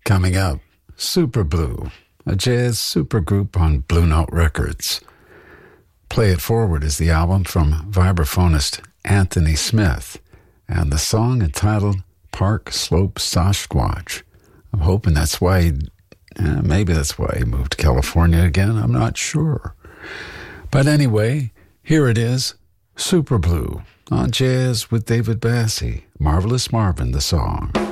Coming up, Super Blue, a jazz supergroup on Blue Note Records. Play It Forward is the album from vibraphonist Anthony Smith, and the song entitled Park Slope Sasquatch. I'm hoping that's why maybe that's why he moved to California again. I'm not sure. But anyway, here it is, Super Blue, on Jazz with David Bassie. Marvelous Marvin, the song.